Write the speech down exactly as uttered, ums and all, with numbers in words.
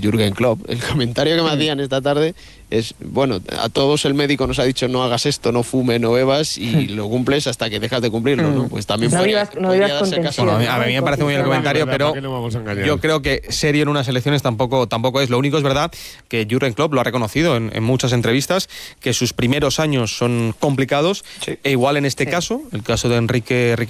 Jürgen Klopp. El comentario que me hacían esta tarde es, bueno, a todos el médico nos ha dicho no hagas esto, no fume, no bebas, y lo cumples hasta que dejas de cumplirlo, ¿no? Pues también no podría, vivas, no podría vivas con darse caso. tensión. Bueno, a mí, a mí me parece muy bien el comentario, pero yo creo que serio en unas elecciones tampoco, tampoco es. Lo único es verdad que Jürgen Klopp lo ha reconocido en, en muchas entrevistas, que sus primeros años son complicados, sí. E igual en este sí. caso, el caso de Enrique, Enrique